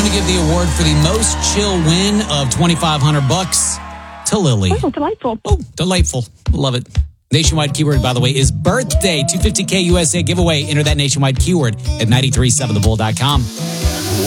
going to give the award for the most chill win of $2,500 to Lily. Oh, delightful. Oh, delightful. Love it. Nationwide keyword, by the way, is birthday. $250K USA giveaway. Enter that nationwide keyword at 937thebull.com.